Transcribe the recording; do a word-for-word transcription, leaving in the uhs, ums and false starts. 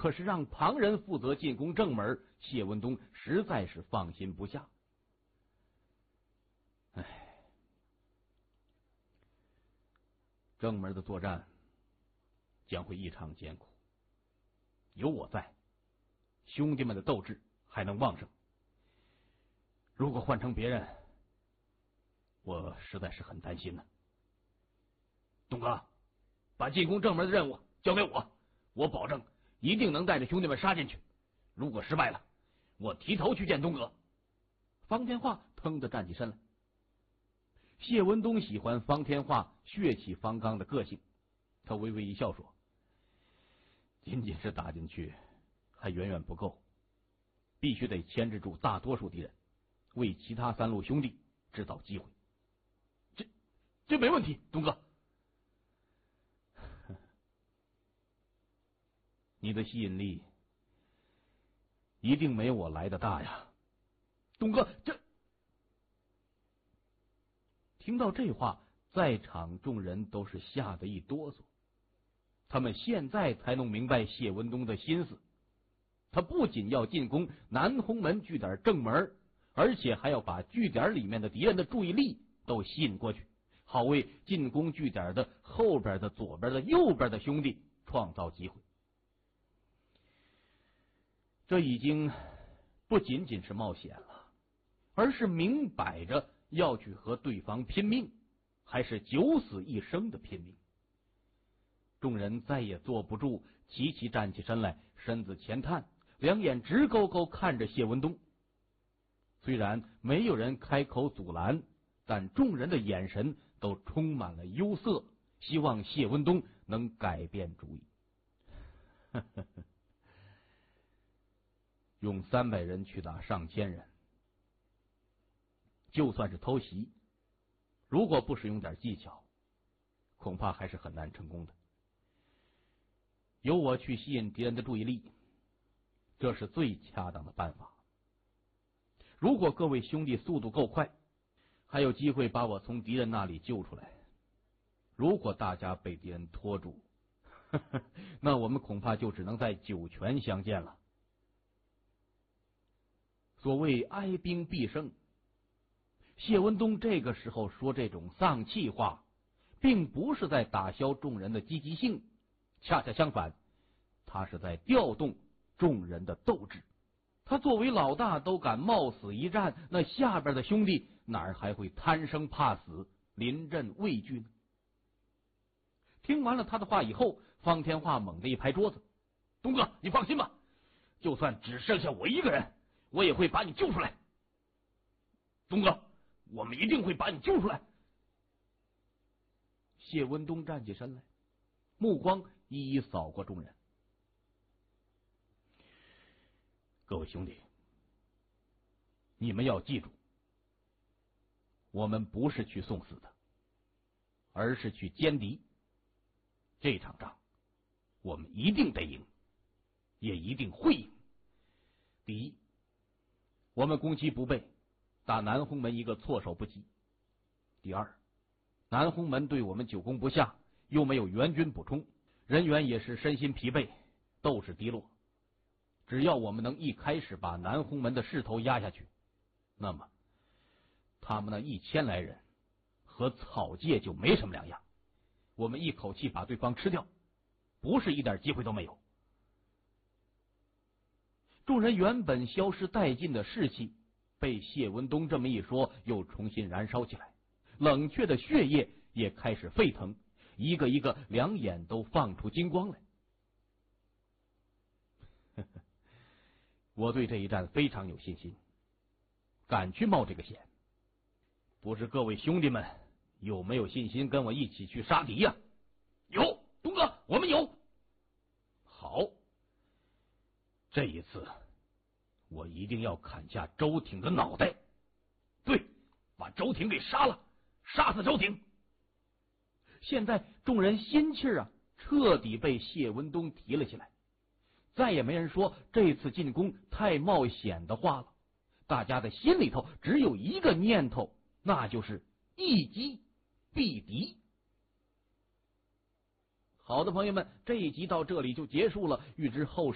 可是让旁人负责进攻正门，谢文东实在是放心不下。唉，正门的作战将会异常艰苦，有我在，兄弟们的斗志还能旺盛。如果换成别人，我实在是很担心呢。东哥，把进攻正门的任务交给我，我保证一定能带着兄弟们杀进去。如果失败了，我提头去见东哥。方天化腾地站起身来。谢文东喜欢方天化血气方刚的个性，他微微一笑说：“仅仅是打进去还远远不够，必须得牵制住大多数敌人，为其他三路兄弟制造机会。”这这没问题，东哥。你的吸引力一定没有我来的大呀，东哥。这听到这话，在场众人都是吓得一哆嗦。他们现在才弄明白谢文东的心思，他不仅要进攻南红门据点正门，而且还要把据点里面的敌人的注意力都吸引过去，好为进攻据点的后边的、左边的、右边的兄弟创造机会。这已经不仅仅是冒险了，而是明摆着要去和对方拼命，还是九死一生的拼命。众人再也坐不住，齐齐站起身来，身子前探，两眼直勾勾看着谢文东。虽然没有人开口阻拦，但众人的眼神都充满了忧色，希望谢文东能改变主意。用三百人去打上千人，就算是偷袭，如果不使用点技巧，恐怕还是很难成功的。由我去吸引敌人的注意力，这是最恰当的办法。如果各位兄弟速度够快，还有机会把我从敌人那里救出来。如果大家被敌人拖住，呵呵，那我们恐怕就只能在九泉相见了。所谓哀兵必胜，谢文东这个时候说这种丧气话，并不是在打消众人的积极性，恰恰相反，他是在调动众人的斗志。他作为老大都敢冒死一战，那下边的兄弟哪儿还会贪生怕死、临阵畏惧呢？听完了他的话以后，方天化猛地一拍桌子：“东哥，你放心吧，就算只剩下我一个人，我也会把你救出来。东哥，我们一定会把你救出来。”谢文东站起身来，目光一一扫过众人。各位兄弟，你们要记住，我们不是去送死的，而是去歼敌。这场仗我们一定得赢，也一定会赢。第一，我们攻其不备，打南红门一个措手不及。第二，南红门对我们久攻不下，又没有援军补充，人员也是身心疲惫，斗志低落。只要我们能一开始把南红门的势头压下去，那么他们那一千来人和草芥就没什么两样，我们一口气把对方吃掉，不是一点机会都没有。众人原本消失殆尽的士气，被谢文东这么一说，又重新燃烧起来，冷却的血液也开始沸腾，一个一个两眼都放出金光来。我对这一战非常有信心，敢去冒这个险。不知各位兄弟们有没有信心跟我一起去杀敌呀？有，东哥，我们有。好，这一次我一定要砍下周挺的脑袋。对，把周挺给杀了，杀死周挺。现在众人心气儿啊，彻底被谢文东提了起来。再也没人说这次进攻太冒险的话了，大家的心里头只有一个念头，那就是一击必敌。好的，朋友们，这一集到这里就结束了。欲知后